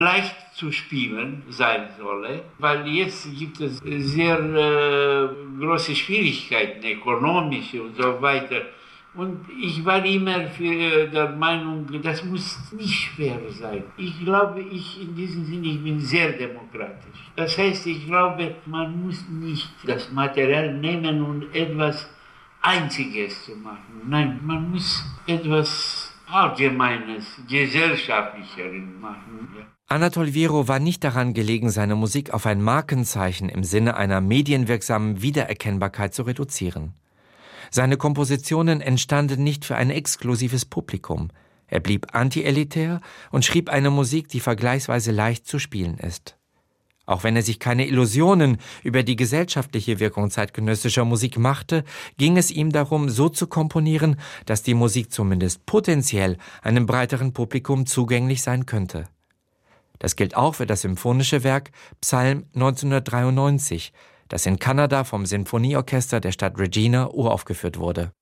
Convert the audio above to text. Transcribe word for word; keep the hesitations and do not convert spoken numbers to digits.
leicht zu spielen sein solle, weil jetzt gibt es sehr äh, große Schwierigkeiten, ökonomische und so weiter. Und ich war immer für der Meinung, das muss nicht schwer sein. Ich glaube, ich in diesem Sinne, ich bin sehr demokratisch. Das heißt, ich glaube, man muss nicht das Material nehmen und etwas Einziges zu machen. Nein, man muss etwas Allgemeines, Gesellschaftlicheres machen. Ja. Anatol Vierow war nicht daran gelegen, seine Musik auf ein Markenzeichen im Sinne einer medienwirksamen Wiedererkennbarkeit zu reduzieren. Seine Kompositionen entstanden nicht für ein exklusives Publikum. Er blieb antielitär und schrieb eine Musik, die vergleichsweise leicht zu spielen ist. Auch wenn er sich keine Illusionen über die gesellschaftliche Wirkung zeitgenössischer Musik machte, ging es ihm darum, so zu komponieren, dass die Musik zumindest potenziell einem breiteren Publikum zugänglich sein könnte. Das gilt auch für das symphonische Werk Psalm neunzehnhundertdreiundneunzig, das in Kanada vom Sinfonieorchester der Stadt Regina uraufgeführt wurde.